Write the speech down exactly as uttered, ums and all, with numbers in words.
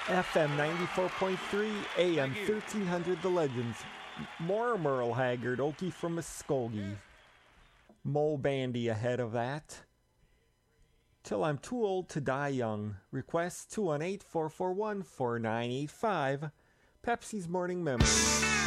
F M ninety-four point three, A M thirteen hundred The Legends. More Merle Haggard, Okie from Muskogee. Mo Bandy ahead of that. Till I'm Too Old to Die Young. Request two one eight, four four one, four nine eight five. Pepsi's Morning Memory.